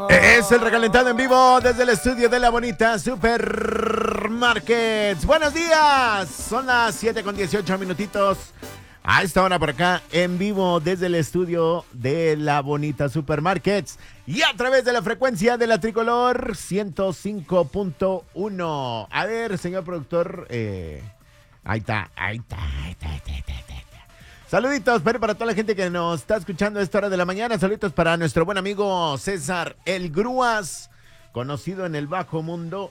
Es el recalentado en vivo desde el estudio de La Bonita Supermarkets. Buenos días, son las 7:18 a esta hora por acá en vivo desde el estudio de La Bonita Supermarkets y a través de la frecuencia de la tricolor 105.1. A ver, señor productor, ahí está. Saluditos para toda la gente que nos está escuchando a esta hora de la mañana. Saluditos para nuestro buen amigo César El Grúas, conocido en el bajo mundo.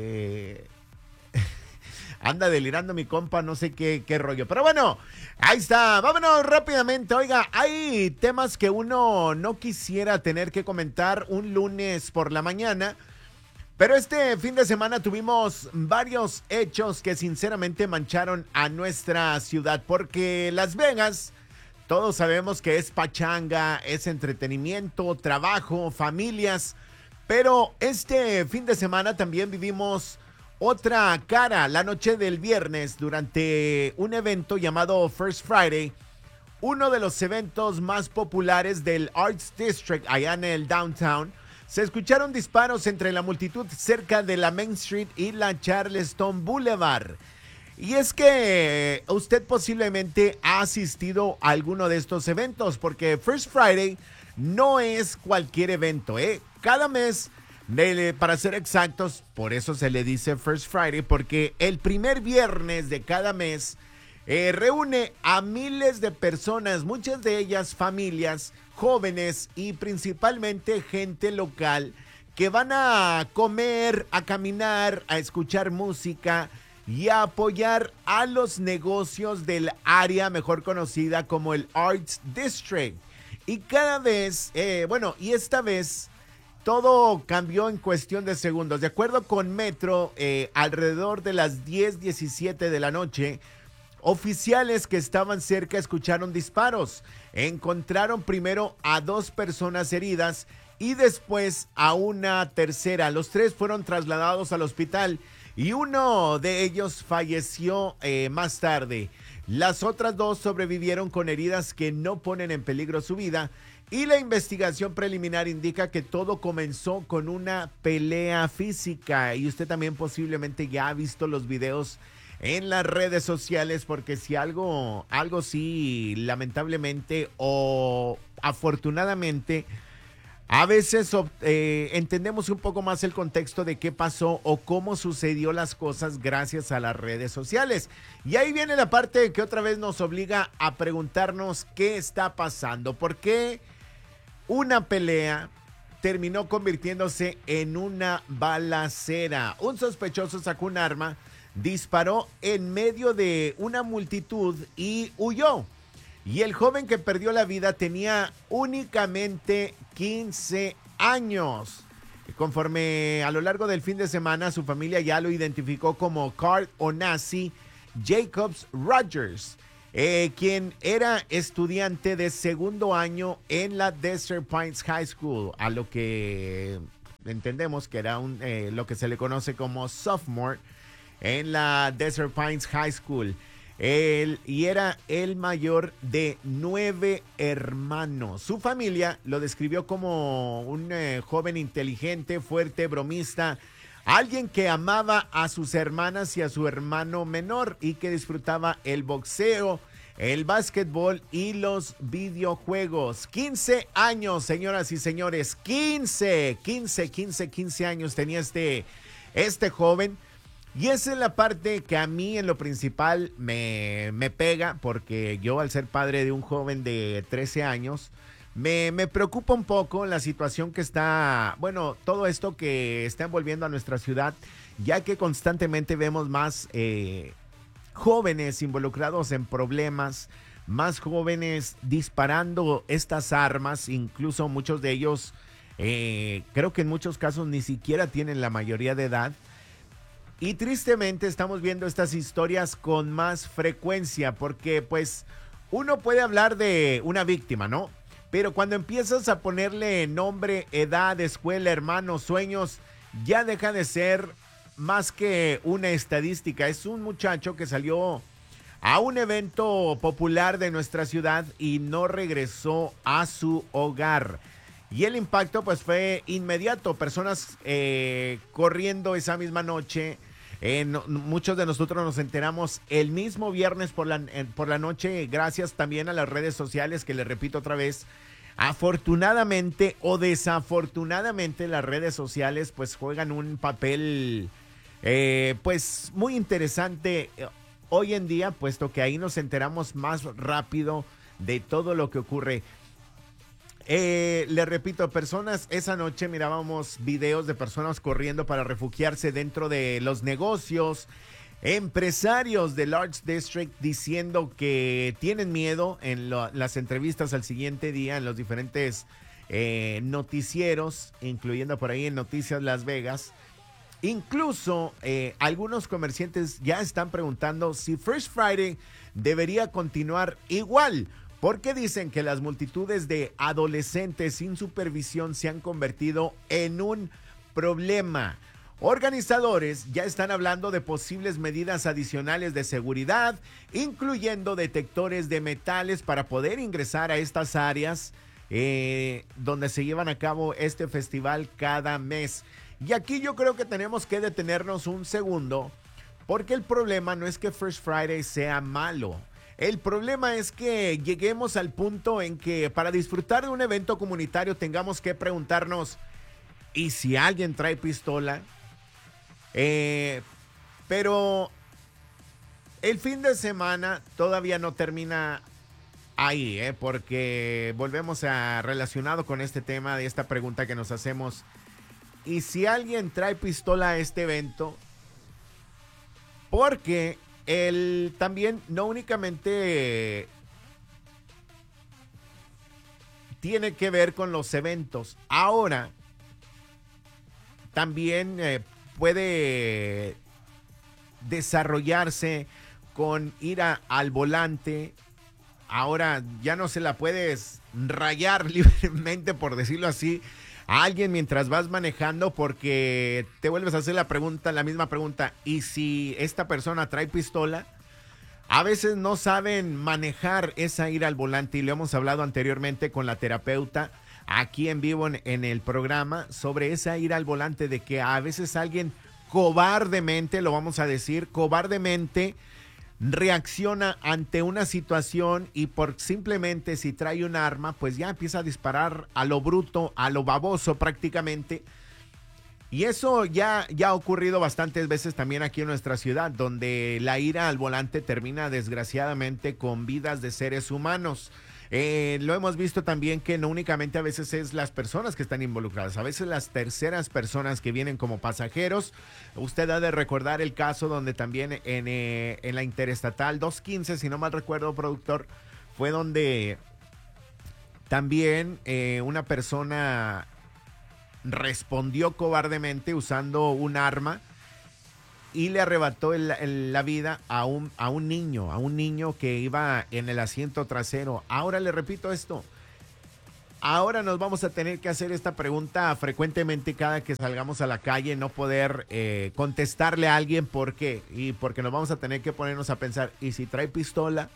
Anda delirando mi compa, no sé qué rollo. Pero bueno, ahí está. Vámonos rápidamente. Oiga, hay temas que uno no quisiera tener que comentar un lunes por la mañana. Pero este fin de semana tuvimos varios hechos que sinceramente mancharon a nuestra ciudad, porque Las Vegas, todos sabemos que es pachanga, es entretenimiento, trabajo, familias, pero este fin de semana también vivimos otra cara. La noche del viernes, durante un evento llamado First Friday, uno de los eventos más populares del Arts District allá en el downtown, se escucharon disparos entre la multitud cerca de la Main Street y la Charleston Boulevard. Y es que usted posiblemente ha asistido a alguno de estos eventos, porque First Friday no es cualquier evento, ¿eh? Cada mes, para ser exactos, por eso se le dice First Friday, porque el primer viernes de cada mes reúne a miles de personas, muchas de ellas familias, jóvenes y principalmente gente local que van a comer, a caminar, a escuchar música y a apoyar a los negocios del área mejor conocida como el Arts District. Y cada vez, y esta vez todo cambió en cuestión de segundos. De acuerdo con Metro, alrededor de las 10:17 de la noche, oficiales que estaban cerca escucharon disparos. Encontraron primero a 2 personas heridas y después a una tercera. Los 3 fueron trasladados al hospital y uno de ellos falleció más tarde. Las otras 2 sobrevivieron con heridas que no ponen en peligro su vida. Y la investigación preliminar indica que todo comenzó con una pelea física. Y usted también posiblemente ya ha visto los videos en las redes sociales, porque si algo sí, lamentablemente o afortunadamente, a veces entendemos un poco más el contexto de qué pasó o cómo sucedió las cosas gracias a las redes sociales. Y ahí viene la parte que otra vez nos obliga a preguntarnos qué está pasando, por qué una pelea terminó convirtiéndose en una balacera. Un sospechoso sacó un arma, disparó en medio de una multitud y huyó. Y el joven que perdió la vida tenía únicamente 15 años. Conforme a lo largo del fin de semana, su familia ya lo identificó como Carl Onasi Jacobs Rogers, quien era estudiante de segundo año en la Desert Pines High School, a lo que entendemos que era lo que se le conoce como sophomore en la Desert Pines High School. Y era el mayor de 9 hermanos. Su familia lo describió como un joven inteligente, fuerte, bromista, alguien que amaba a sus hermanas y a su hermano menor y que disfrutaba el boxeo, el básquetbol y los videojuegos. 15 años, señoras y señores, 15 años tenía este joven. Y esa es la parte que a mí en lo principal me pega, porque yo, al ser padre de un joven de 13 años, me preocupa un poco la situación que está, todo esto que está envolviendo a nuestra ciudad, ya que constantemente vemos más jóvenes involucrados en problemas, más jóvenes disparando estas armas, incluso muchos de ellos, creo que en muchos casos ni siquiera tienen la mayoría de edad. Y tristemente estamos viendo estas historias con más frecuencia, porque pues uno puede hablar de una víctima, ¿no? Pero cuando empiezas a ponerle nombre, edad, escuela, hermanos, sueños, ya deja de ser más que una estadística. Es un muchacho que salió a un evento popular de nuestra ciudad y no regresó a su hogar. Y el impacto pues fue inmediato, personas corriendo esa misma noche. Muchos de nosotros nos enteramos el mismo viernes por la noche, gracias también a las redes sociales, que les repito otra vez, afortunadamente o desafortunadamente las redes sociales pues juegan un papel pues muy interesante hoy en día, puesto que ahí nos enteramos más rápido de todo lo que ocurre. Le repito, personas, esa noche mirábamos videos de personas corriendo para refugiarse dentro de los negocios, empresarios del Arts District diciendo que tienen miedo en las entrevistas al siguiente día, en los diferentes noticieros, incluyendo por ahí en Noticias Las Vegas. Incluso algunos comerciantes ya están preguntando si First Friday debería continuar igual, porque dicen que las multitudes de adolescentes sin supervisión se han convertido en un problema. Organizadores ya están hablando de posibles medidas adicionales de seguridad, incluyendo detectores de metales para poder ingresar a estas áreas donde se llevan a cabo este festival cada mes. Y aquí yo creo que tenemos que detenernos un segundo, porque el problema no es que First Friday sea malo. El problema es que lleguemos al punto en que para disfrutar de un evento comunitario tengamos que preguntarnos, ¿y si alguien trae pistola? Pero el fin de semana todavía no termina ahí, porque volvemos a relacionado con este tema de esta pregunta que nos hacemos. ¿Y si alguien trae pistola a este evento? Porque él también no únicamente tiene que ver con los eventos. Ahora también puede desarrollarse con ir al volante. Ahora ya no se la puedes rayar libremente, por decirlo así, a alguien mientras vas manejando, porque te vuelves a hacer la misma pregunta. ¿Y si esta persona trae pistola? A veces no saben manejar esa ira al volante, y lo hemos hablado anteriormente con la terapeuta aquí en vivo en el programa sobre esa ira al volante, de que a veces alguien cobardemente, lo vamos a decir, cobardemente reacciona ante una situación, y por simplemente si trae un arma, pues ya empieza a disparar a lo bruto, a lo baboso prácticamente. Y eso ya ha ocurrido bastantes veces también aquí en nuestra ciudad, donde la ira al volante termina desgraciadamente con vidas de seres humanos. Lo hemos visto también que no únicamente a veces es las personas que están involucradas, a veces las terceras personas que vienen como pasajeros. Usted ha de recordar el caso donde también en la Interestatal 215, si no mal recuerdo, productor, fue donde también una persona respondió cobardemente usando un arma y le arrebató la vida a un niño que iba en el asiento trasero. Ahora le repito esto, ahora nos vamos a tener que hacer esta pregunta frecuentemente cada que salgamos a la calle, no poder contestarle a alguien porque nos vamos a tener que ponernos a pensar, ¿y si trae pistola?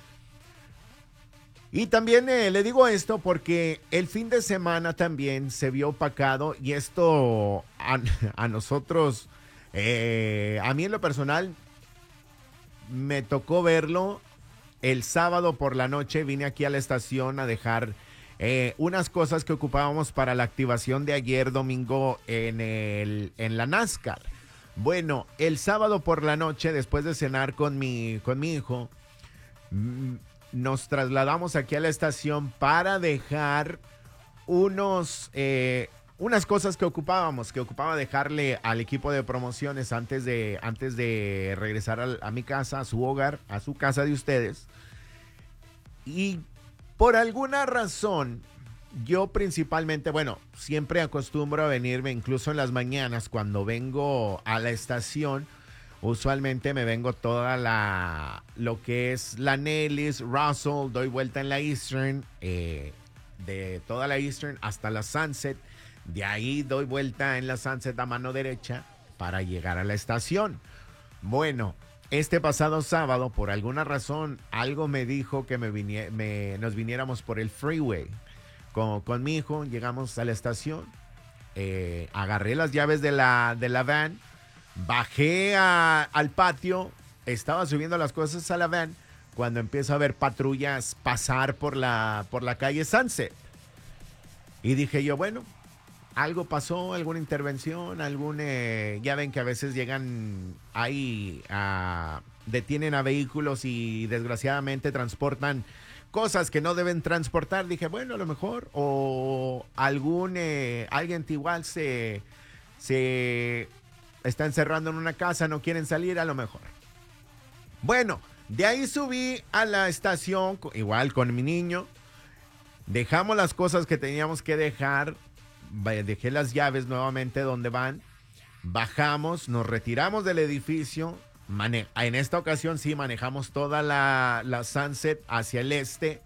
Y también le digo esto porque el fin de semana también se vio opacado, y esto a nosotros, a mí en lo personal, me tocó verlo el sábado por la noche. Vine aquí a la estación a dejar unas cosas que ocupábamos para la activación de ayer domingo en la NASCAR. Bueno, el sábado por la noche, después de cenar con mi hijo, nos trasladamos aquí a la estación para dejar unas cosas que ocupaba dejarle al equipo de promociones antes de regresar a mi casa, a su hogar, a su casa de ustedes. Y por alguna razón, yo principalmente, siempre acostumbro a venirme, incluso en las mañanas cuando vengo a la estación. Usualmente me vengo lo que es la Nellis, Russell, doy vuelta en la Eastern, de toda la Eastern hasta la Sunset. De ahí doy vuelta en la Sunset a mano derecha para llegar a la estación. Bueno, este pasado sábado, por alguna razón, algo me dijo que nos viniéramos por el freeway. con mi hijo, llegamos a la estación, agarré las llaves de la van, bajé al patio, estaba subiendo las cosas a la van, cuando empiezo a ver patrullas pasar por la calle Sunset. Y dije yo, bueno, algo pasó, alguna intervención, ya ven que a veces llegan ahí, detienen a vehículos y desgraciadamente transportan cosas que no deben transportar. Dije, bueno, a lo mejor, o alguien igual se está encerrando en una casa, no quieren salir, a lo mejor. Bueno, de ahí subí a la estación, igual con mi niño, dejamos las cosas que teníamos que dejar, dejé las llaves nuevamente donde van, bajamos, nos retiramos del edificio, en esta ocasión sí manejamos toda la Sunset hacia el este,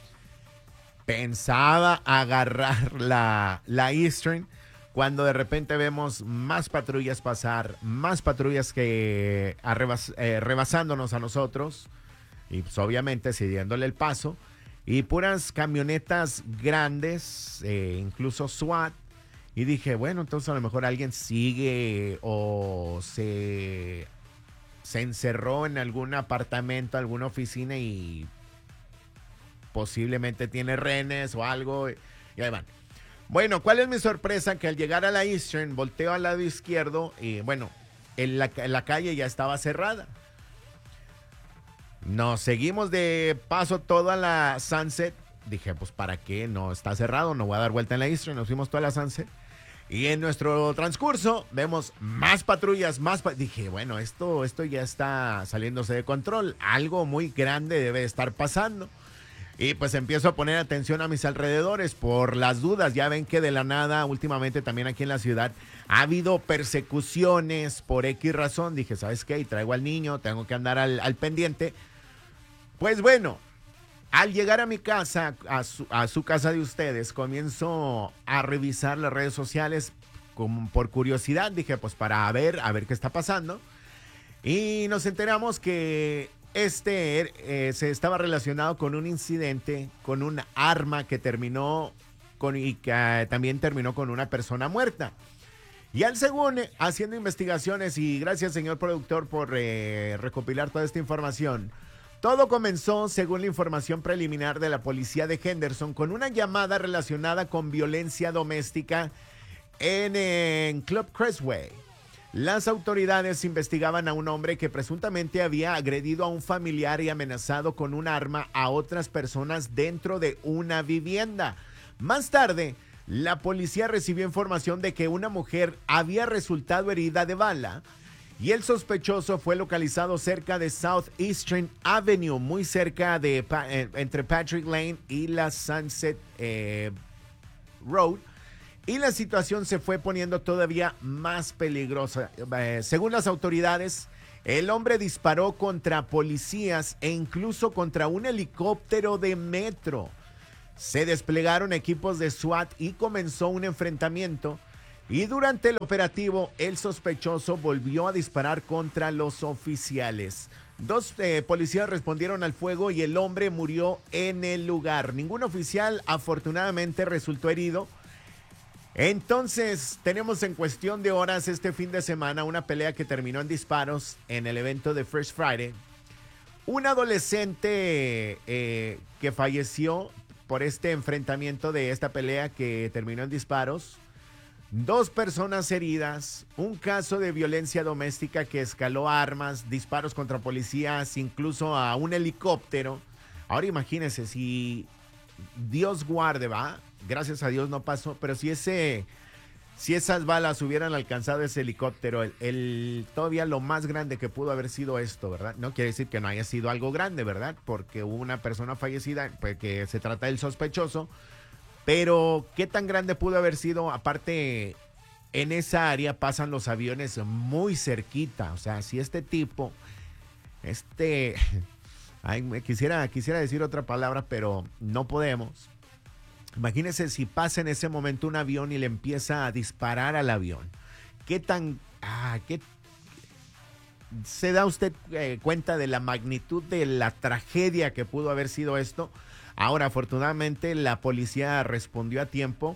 pensaba agarrar la Eastern, cuando de repente vemos más patrullas pasar, más patrullas que rebasándonos a nosotros, y pues obviamente cediéndole el paso, y puras camionetas grandes, incluso SWAT. Y dije, bueno, entonces a lo mejor alguien sigue o se encerró en algún apartamento, alguna oficina y posiblemente tiene rehenes o algo. Y ahí van. Bueno, ¿cuál es mi sorpresa? Que al llegar a la Eastern, volteo al lado izquierdo y bueno, la calle ya estaba cerrada. Nos seguimos de paso toda la Sunset. Dije, pues ¿para qué? No está cerrado, no voy a dar vuelta en la Eastern. Nos fuimos toda la Sunset. Y en nuestro transcurso vemos más patrullas, dije, bueno, esto ya está saliéndose de control. Algo muy grande debe estar pasando. Y pues empiezo a poner atención a mis alrededores por las dudas. Ya ven que de la nada, últimamente también aquí en la ciudad, ha habido persecuciones por X razón. Dije, ¿sabes qué? Y traigo al niño, tengo que andar al pendiente. Pues bueno, al llegar a mi casa, a su casa de ustedes, comienzo a revisar las redes sociales por curiosidad. Dije, pues para ver qué está pasando. Y nos enteramos que se estaba relacionado con un incidente, con un arma que también terminó con una persona muerta. Y al segundo, haciendo investigaciones, y gracias señor productor por recopilar toda esta información, todo comenzó, según la información preliminar de la policía de Henderson, con una llamada relacionada con violencia doméstica en Club Crestway. Las autoridades investigaban a un hombre que presuntamente había agredido a un familiar y amenazado con un arma a otras personas dentro de una vivienda. Más tarde, la policía recibió información de que una mujer había resultado herida de bala y el sospechoso fue localizado cerca de Southeastern Avenue, muy cerca de entre Patrick Lane y la Sunset Road. Y la situación se fue poniendo todavía más peligrosa. Según las autoridades, el hombre disparó contra policías e incluso contra un helicóptero de metro. Se desplegaron equipos de SWAT y comenzó un enfrentamiento. Y durante el operativo, el sospechoso volvió a disparar contra los oficiales. Dos policías respondieron al fuego y el hombre murió en el lugar. Ningún oficial afortunadamente resultó herido. Entonces, tenemos en cuestión de horas este fin de semana una pelea que terminó en disparos en el evento de First Friday. Un adolescente que falleció por este enfrentamiento de esta pelea que terminó en disparos. 2 personas heridas, un caso de violencia doméstica que escaló a armas, disparos contra policías, incluso a un helicóptero. Ahora imagínense, si Dios guarde, va, gracias a Dios no pasó, pero si esas balas hubieran alcanzado ese helicóptero, todavía lo más grande que pudo haber sido esto, ¿verdad? No quiere decir que no haya sido algo grande, ¿verdad? Porque hubo una persona fallecida, pues que se trata del sospechoso. Pero, ¿qué tan grande pudo haber sido? Aparte, en esa área pasan los aviones muy cerquita. O sea, si este tipo, quisiera decir otra palabra, pero no podemos. Imagínese si pasa en ese momento un avión y le empieza a disparar al avión. ¿Qué se da usted cuenta de la magnitud de la tragedia que pudo haber sido esto? Ahora, afortunadamente, la policía respondió a tiempo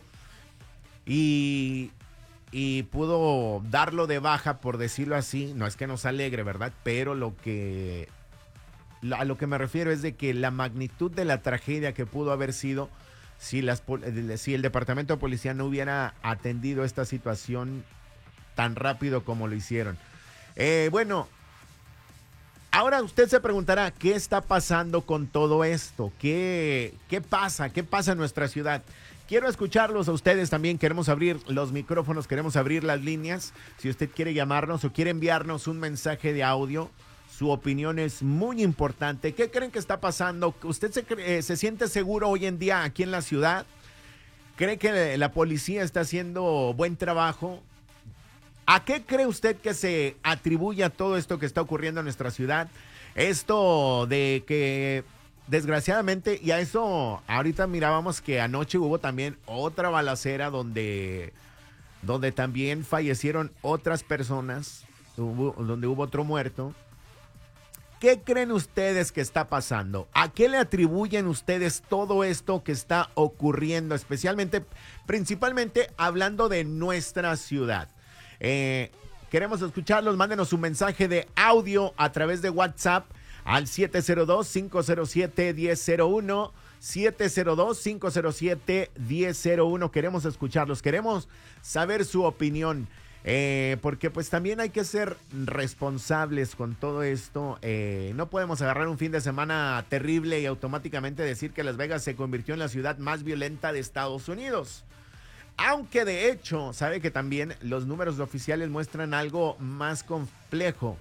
y pudo darlo de baja, por decirlo así. No es que nos alegre, ¿verdad? Pero a lo que me refiero es de que la magnitud de la tragedia que pudo haber sido si el departamento de policía no hubiera atendido esta situación tan rápido como lo hicieron. Bueno, ahora usted se preguntará, ¿qué está pasando con todo esto? ¿Qué pasa? ¿Qué pasa en nuestra ciudad? Quiero escucharlos a ustedes también. Queremos abrir los micrófonos, queremos abrir las líneas. Si usted quiere llamarnos o quiere enviarnos un mensaje de audio, su opinión es muy importante. ¿Qué creen que está pasando? ¿Usted se siente seguro hoy en día aquí en la ciudad? ¿Cree que la policía está haciendo buen trabajo? ¿A qué cree usted que se atribuye a todo esto que está ocurriendo en nuestra ciudad? Esto de que, desgraciadamente, y a eso ahorita mirábamos que anoche hubo también otra balacera donde también fallecieron otras personas, donde hubo otro muerto. ¿Qué creen ustedes que está pasando? ¿A qué le atribuyen ustedes todo esto que está ocurriendo, principalmente hablando de nuestra ciudad? Queremos escucharlos. Mándenos un mensaje de audio a través de WhatsApp al 702-507-1001. 702-507-1001. Queremos escucharlos, queremos saber su opinión. Porque pues también hay que ser responsables con todo esto. No podemos agarrar un fin de semana terrible y automáticamente decir que Las Vegas se convirtió en la ciudad más violenta de Estados Unidos. Aunque de hecho, sabe que también los números oficiales muestran algo más complejo.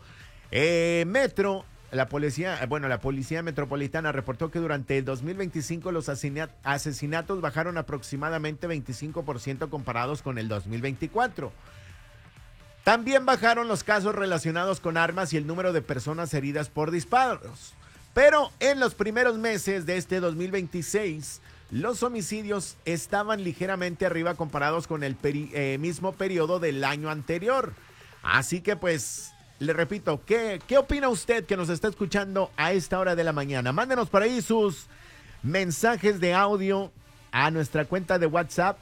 La Policía Metropolitana reportó que durante el 2025 los asesinatos bajaron aproximadamente 25% comparados con el 2024. También bajaron los casos relacionados con armas y el número de personas heridas por disparos. Pero en los primeros meses de este 2026, los homicidios estaban ligeramente arriba comparados con el mismo periodo del año anterior. Así que pues, le repito, ¿qué opina usted que nos está escuchando a esta hora de la mañana? Mándenos por ahí sus mensajes de audio a nuestra cuenta de WhatsApp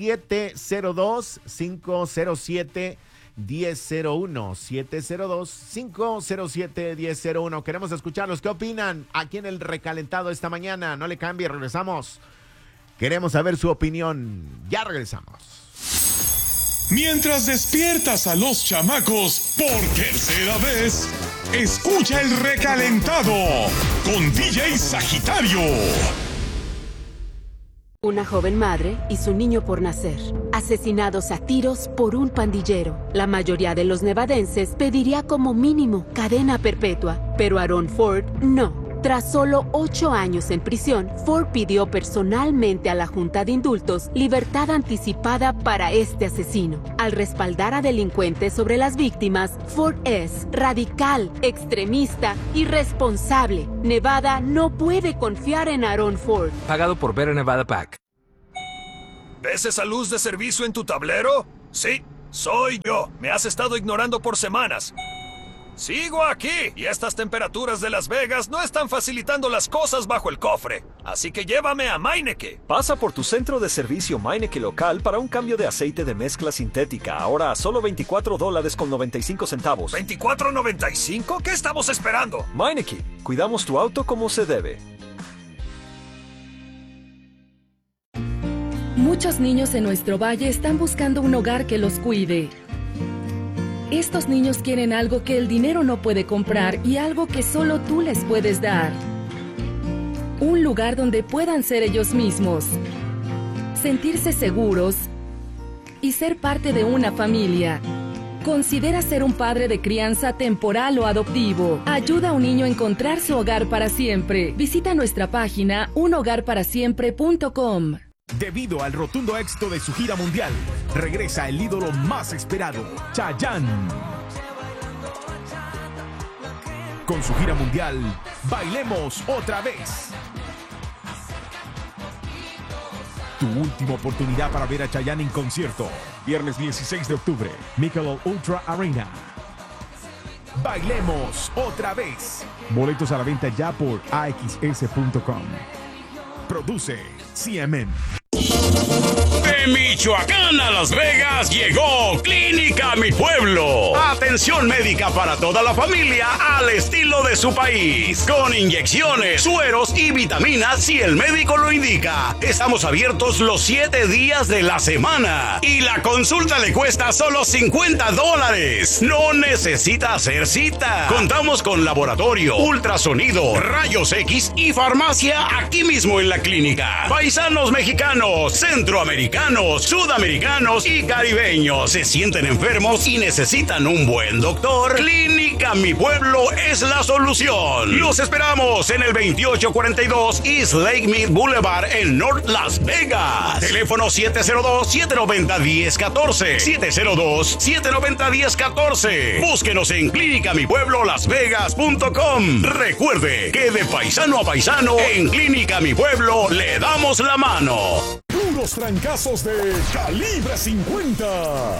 702-507-1001. 702-507-1001. Queremos escucharlos. ¿Qué opinan aquí en el recalentado esta mañana? No le cambie, regresamos. Queremos saber su opinión. Ya regresamos. Mientras despiertas a los chamacos por tercera vez, escucha el recalentado con DJ Sagitario. Una joven madre y su niño por nacer, asesinados a tiros por un pandillero. La mayoría de los nevadenses pediría como mínimo cadena perpetua, pero Aaron Ford no. Tras solo 8 años en prisión, Ford pidió personalmente a la Junta de Indultos libertad anticipada para este asesino. Al respaldar a delincuentes sobre las víctimas, Ford es radical, extremista, irresponsable. Nevada no puede confiar en Aaron Ford. Pagado por Better Nevada Pack. ¿Ves esa luz de servicio en tu tablero? Sí, soy yo. Me has estado ignorando por semanas. Sigo aquí, y estas temperaturas de Las Vegas no están facilitando las cosas bajo el cofre. Así que llévame a Meineke. Pasa por tu centro de servicio Meineke local para un cambio de aceite de mezcla sintética. Ahora a solo $24.95. ¿$24.95? ¿Qué estamos esperando? Meineke, cuidamos tu auto como se debe. Muchos niños en nuestro valle están buscando un hogar que los cuide. Estos niños quieren algo que el dinero no puede comprar y algo que solo tú les puedes dar. Un lugar donde puedan ser ellos mismos, sentirse seguros y ser parte de una familia. Considera ser un padre de crianza temporal o adoptivo. Ayuda a un niño a encontrar su hogar para siempre. Visita nuestra página unhogarparasiempre.com. Debido al rotundo éxito de su gira mundial, regresa el ídolo más esperado, Chayanne. Con su gira mundial, Bailemos Otra Vez. Tu última oportunidad para ver a Chayanne en concierto. Viernes 16 de octubre, Michelob Ultra Arena. Bailemos Otra Vez. Boletos a la venta ya por axs.com. Produce CMN. De Michoacán a Las Vegas llegó Clínica Mi Pueblo. Atención médica para toda la familia al estilo de su país. Con inyecciones, sueros y vitaminas si el médico lo indica. Estamos abiertos los 7 días de la semana. Y la consulta le cuesta solo $50. No necesita hacer cita. Contamos con laboratorio, ultrasonido, rayos X y farmacia aquí mismo en la clínica. Paisanos mexicanos, centroamericanos, sudamericanos y caribeños se sienten enfermos y necesitan un buen doctor. Clínica Mi Pueblo es la solución. Los esperamos en el 2842 East Lake Mead Boulevard en North Las Vegas. Teléfono 702-790-1014. 702-790-1014. Búsquenos en clínicamipueblolasvegas.com. Recuerde que de paisano a paisano en Clínica Mi Pueblo le damos la mano. Puros trancazos de calibre 50.